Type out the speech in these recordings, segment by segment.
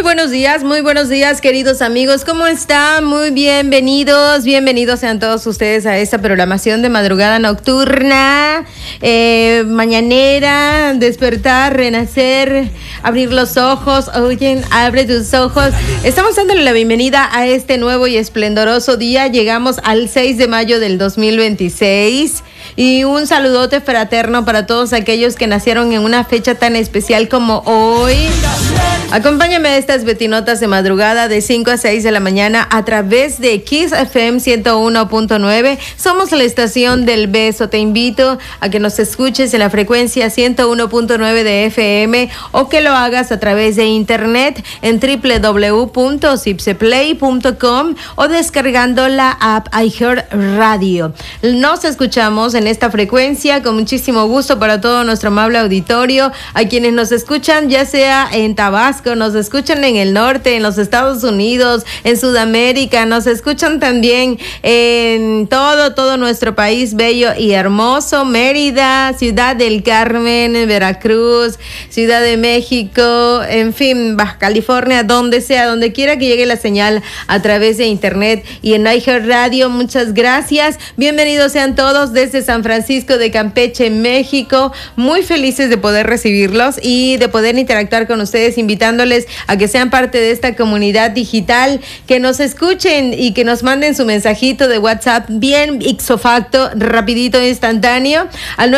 Muy buenos días, queridos amigos. ¿Cómo están? Muy bienvenidos sean todos ustedes a esta programación de madrugada nocturna, mañanera, despertar, renacer, abrir los ojos. Oye, abre tus ojos. Estamos dándole la bienvenida a este nuevo y esplendoroso día. Llegamos al 6 de mayo del 2026. Y un saludote fraterno para todos aquellos que nacieron en una fecha tan especial como hoy. Acompáñame a estas betinotas de madrugada de 5 a 6 de la mañana a través de Kiss FM 101.9. Somos la estación del beso. Te invito a que nos escuches en la frecuencia 101.9 de FM o que lo hagas a través de internet en www.cipseplay.com o descargando la app iHeartRadio. Nos escuchamos en esta frecuencia con muchísimo gusto para todo nuestro amable auditorio, a quienes nos escuchan ya sea en Tabasco, nos escuchan en el norte, en los Estados Unidos, en Sudamérica, nos escuchan también en todo nuestro país bello y hermoso, Mérida, Ciudad del Carmen, Veracruz, Ciudad de México, en fin, Baja California, donde sea, donde quiera que llegue la señal a través de internet y en iHeartRadio. Muchas gracias, bienvenidos sean todos desde San Francisco de Campeche, México. Muy felices de poder recibirlos y de poder interactuar con ustedes, invitándoles a que sean parte de esta comunidad digital, que nos escuchen y que nos manden su mensajito de WhatsApp bien ipso facto, rapidito, instantáneo, al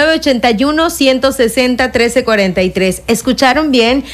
981-160-1343. ¿Escucharon bien?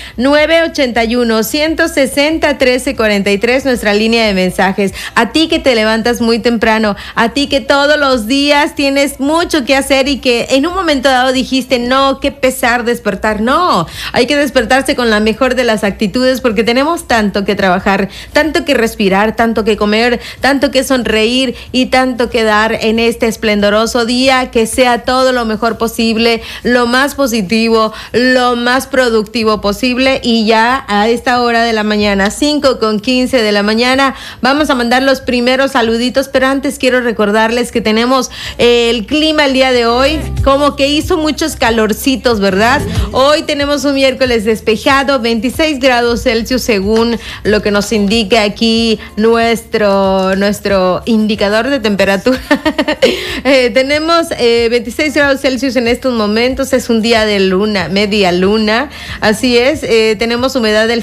981-160-1343, nuestra línea de mensajes. A ti que te levantas muy temprano, a ti que todos los días tienes mucho que hacer y que en un momento dado dijiste, no, qué pesar despertar. No, hay que despertarse con la mejor de las actitudes porque tenemos tanto que trabajar, tanto que respirar, tanto que comer, tanto que sonreír y tanto que dar en este esplendoroso día. Que sea todo lo mejor posible, lo más positivo, lo más productivo posible. Y ya a esta hora de la mañana, 5:15 de la mañana, vamos a mandar los primeros saluditos, pero antes quiero recordarles que tenemos el clima el día de hoy, como que hizo muchos calorcitos, ¿verdad? Hoy tenemos un miércoles despejado, 26 grados Celsius según lo que nos indica aquí nuestro indicador de temperatura. Tenemos 26 grados Celsius en estos momentos, es un día de luna, media luna, así es. Tenemos humedad del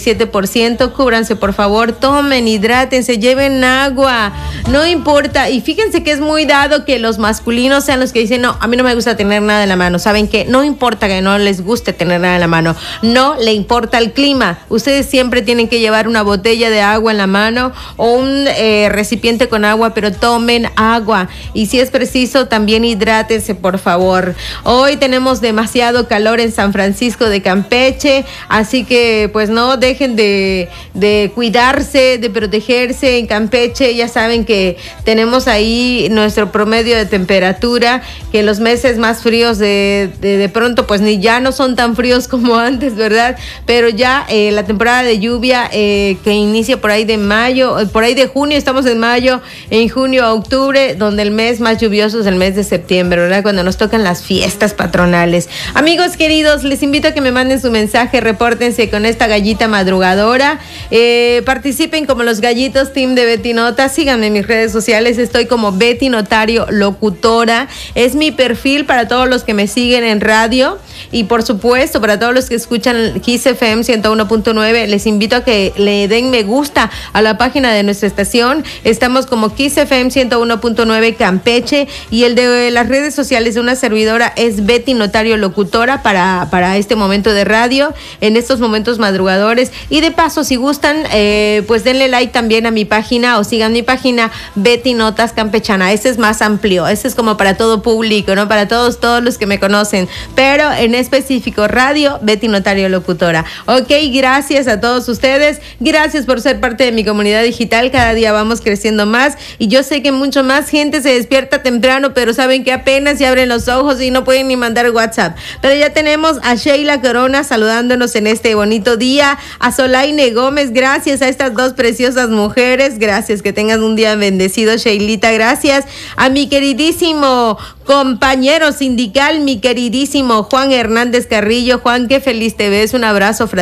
77%, cúbranse por favor, tomen, hidrátense, lleven agua, no importa. Y fíjense que es muy dado que los masculinos sean los que dicen, no, a mí no me gusta tener nada en la mano. ¿Saben qué? No importa que no les guste tener nada en la mano, no le importa el clima. Ustedes siempre tienen que llevar una botella de agua en la mano o un recipiente con agua, pero tomen agua. Y si es preciso, también hidrátense, por favor. Hoy tenemos demasiado calor en San Francisco de Campeche, así que pues no dejen de cuidarse, de protegerse. En Campeche ya saben que tenemos ahí nuestro promedio de temperatura, que los meses más fríos de pronto pues ni ya no son tan fríos como antes, ¿verdad? Pero ya la temporada de lluvia que inicia por ahí de mayo, por ahí de junio, estamos en mayo, en junio a octubre, donde el mes más lluvioso es el mes de septiembre, ¿verdad? Cuando nos tocan las fiestas patronales. Amigos queridos, les invito a que me manden su mensaje, repórtense con esta gallita madrugadora, participen como los gallitos Team de Betty Nota, síganme en mis redes sociales, estoy como Betty Notario Locutora, es mi perfil para todos los que me siguen en radio y por supuesto para todos los que escuchan Kiss FM 101.9, les invito a que le den me gusta a la página de nuestra estación. Estamos como Kiss FM 101.9 Campeche y el de las redes sociales de una servidora es Betty Notario Locutora para este momento de radio, en estos momentos madrugadores. Y de paso, si gustan, pues denle like también a mi página o sigan mi página Betty Notas Campechana. Ese es más amplio, ese es como para todo público, ¿no? Para todos los que me conocen, pero en específico radio Betty Notario Locutora. Ok, gracias a todos ustedes, gracias por ser parte de mi comunidad digital. Cada día vamos creciendo más y yo sé que mucho más gente se despierta temprano, pero saben que apenas se abren los ojos y no pueden ni mandar WhatsApp. Pero ya tenemos a Sheila Corona saludándonos en este bonito día, a Solaine Gómez, gracias a estas dos preciosas mujeres, gracias, que tengan un día bendecido, Sheilita, gracias a mi queridísimo compañero sindical, mi queridísimo Juan Hernández Carrillo. Juan, qué feliz te ves, un abrazo fraterno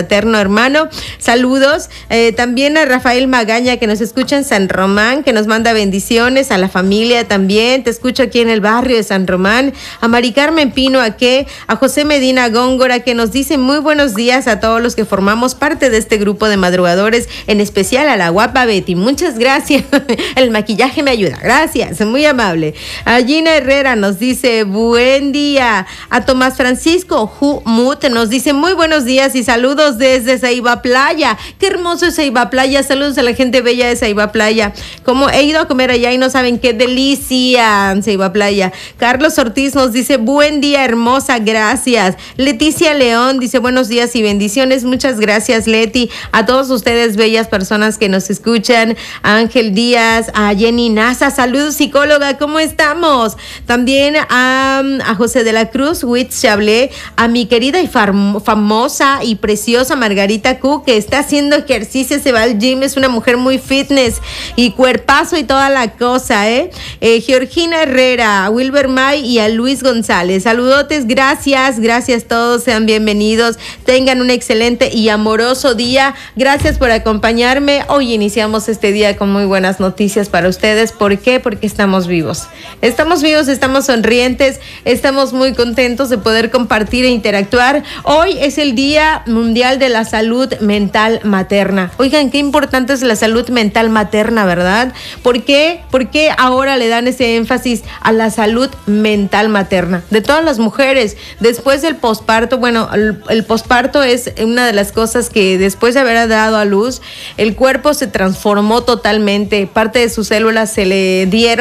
fraterno hermano. Saludos también a Rafael Magaña, que nos escucha en San Román, que nos manda bendiciones, a la familia también, te escucho aquí en el barrio de San Román, a Mari Carmen Pino, a José Medina Góngora, que nos dice muy buenos días a todos los que formamos parte de este grupo de madrugadores, en especial a la guapa Betty. Muchas gracias, el maquillaje me ayuda, gracias, muy amable. A Gina Herrera nos dice buen día, a Tomás Francisco Humut nos dice muy buenos días y saludos desde Ceiba Playa. Qué hermoso es Ceiba Playa, saludos a la gente bella de Ceiba Playa. Como he ido a comer allá y no saben qué delicia en Ceiba Playa. Carlos Ortiz nos dice buen día hermosa, gracias. Leticia León dice buenos días y bendiciones, muchas gracias Leti. A todos ustedes bellas personas que nos escuchan, a Ángel Díaz, a Jenny Nasa, saludos psicóloga, ¿cómo estamos? También a José de la Cruz, Witz Chablé, a mi querida y famosa y preciosa Margarita Q, que está haciendo ejercicio, se va al gym, es una mujer muy fitness y cuerpazo y toda la cosa, Georgina Herrera, a Wilber May y a Luis González, saludotes, gracias todos, sean bienvenidos, tengan un excelente y amoroso día, gracias por acompañarme. Hoy iniciamos este día con muy buenas noticias para ustedes. ¿Por qué? Porque estamos vivos, estamos sonrientes, estamos muy contentos de poder compartir e interactuar. Hoy es el Día Mundial de la Salud Mental Materna. Oigan, qué importante es la salud mental materna, ¿verdad? ¿Por qué ahora le dan ese énfasis a la salud mental materna? De todas las mujeres, después del posparto, bueno, el posparto es una de las cosas que después de haber dado a luz, el cuerpo se transformó totalmente, parte de sus células se le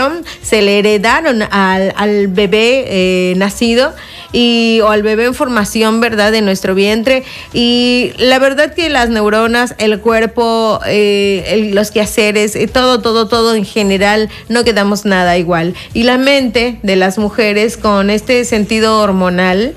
heredaron al bebé nacido o al bebé en formación, ¿verdad?, de nuestro vientre. Y la verdad que las neuronas, el cuerpo, los quehaceres, todo en general, no quedamos nada igual. Y la mente de las mujeres con este sentido hormonal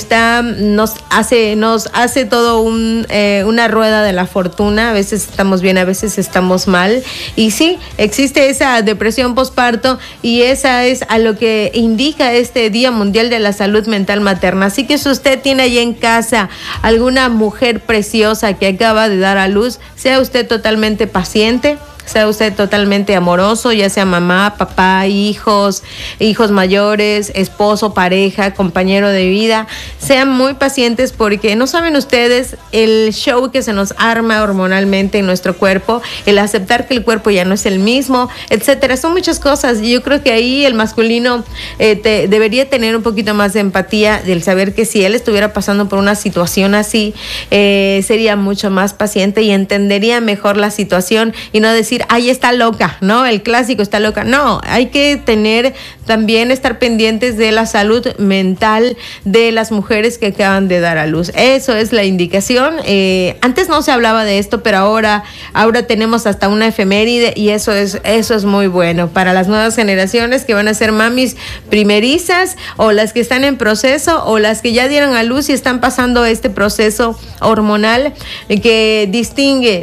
nos hace todo una rueda de la fortuna. A veces estamos bien, a veces estamos mal. Y sí, existe esa depresión posparto y esa es a lo que indica este Día Mundial de la Salud Mental Materna. Así que si usted tiene allí en casa alguna mujer preciosa que acaba de dar a luz, sea usted totalmente paciente, sea usted totalmente amoroso, ya sea mamá, papá, hijos mayores, esposo, pareja, compañero de vida. Sean muy pacientes porque no saben ustedes el show que se nos arma hormonalmente en nuestro cuerpo, el aceptar que el cuerpo ya no es el mismo, etcétera. Son muchas cosas y yo creo que ahí el masculino debería tener un poquito más de empatía del saber que si él estuviera pasando por una situación así, sería mucho más paciente y entendería mejor la situación y no decir ahí está loca, ¿no? El clásico está loca. No, hay que también estar pendientes de la salud mental de las mujeres que acaban de dar a luz. Eso es la indicación. Antes no se hablaba de esto, pero ahora tenemos hasta una efeméride y eso es muy bueno para las nuevas generaciones que van a ser mamis primerizas o las que están en proceso o las que ya dieron a luz y están pasando este proceso hormonal que distingue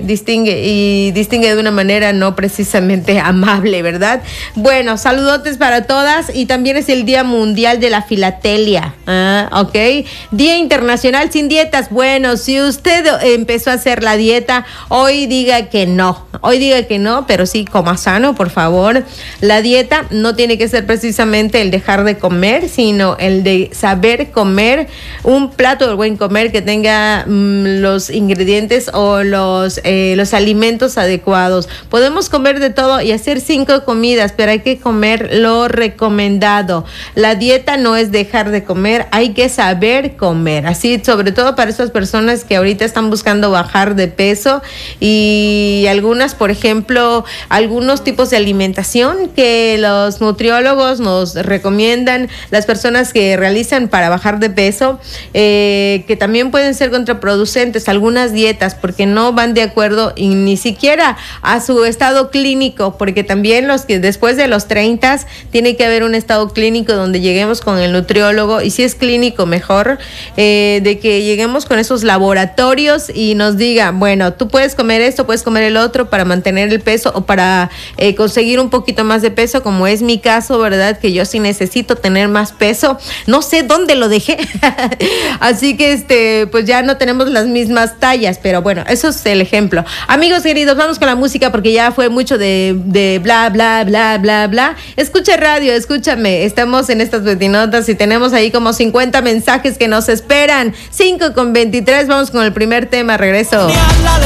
de una manera no precisamente amable, ¿verdad? Bueno, saludotes para todas y también es el Día Mundial de la Filatelia, ¿ok? Día Internacional sin dietas. Bueno, si usted empezó a hacer la dieta, hoy diga que no, pero sí coma sano, por favor. La dieta no tiene que ser precisamente el dejar de comer, sino el de saber comer un plato de buen comer que tenga los ingredientes o los alimentos adecuados. Podemos comer de todo y hacer 5 comidas, pero hay que comer lo recomendado. La dieta no es dejar de comer, hay que saber comer. Así, sobre todo para esas personas que ahorita están buscando bajar de peso y algunas, por ejemplo, algunos tipos de alimentación que los nutriólogos nos recomiendan, las personas que realizan para bajar de peso, que también pueden ser contraproducentes, algunas dietas, porque no van de acuerdo y ni siquiera a su estado clínico, porque también los que después de los 30 tiene que haber un estado clínico donde lleguemos con el nutriólogo, y si es clínico mejor, de que lleguemos con esos laboratorios y nos diga, bueno, tú puedes comer esto, puedes comer el otro para mantener el peso o para conseguir un poquito más de peso, como es mi caso, ¿verdad? Que yo sí necesito tener más peso. No sé dónde lo dejé. Así que pues ya no tenemos las mismas tallas, pero bueno, eso es el ejemplo. Amigos queridos, vamos con la música porque ya fue mucho de bla, bla, bla, bla, bla. Escucha radio, escúchame. Estamos en estas betinotas y tenemos ahí como 50 mensajes que nos esperan. 5:23, vamos con el primer tema, regreso.